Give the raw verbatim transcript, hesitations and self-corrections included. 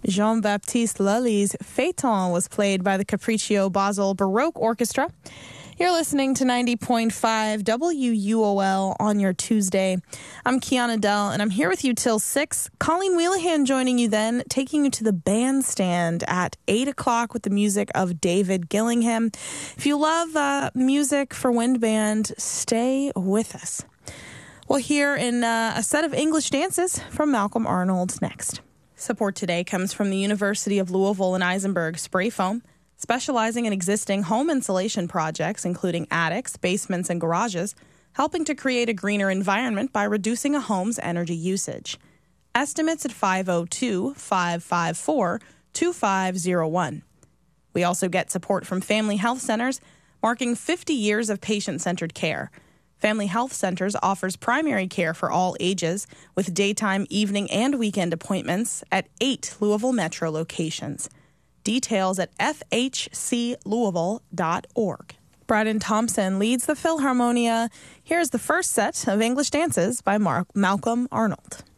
Jean-Baptiste Lully's Phaeton was played by the Capriccio Basel Baroque Orchestra. You're listening to ninety point five W U O L on your Tuesday. I'm Kiana Dell, and I'm here with you till six. Colleen Wheelahan joining you then, taking you to the bandstand at eight o'clock with the music of David Gillingham. If you love uh, music for wind band, stay with us. We'll hear in uh, a set of English dances from Malcolm Arnold next. Support today comes from the University of Louisville and Eisenberg Spray Foam, specializing in existing home insulation projects, including attics, basements, and garages, helping to create a greener environment by reducing a home's energy usage. Estimates at five oh two, five five four, two five oh one. We also get support from Family Health Centers, marking fifty years of patient-centered care. Family Health Centers offers primary care for all ages with daytime, evening, and weekend appointments at eight Louisville Metro locations. Details at f h c louisville dot org. Braden Thompson leads the Philharmonia. Here's the first set of English dances by Mark Malcolm Arnold.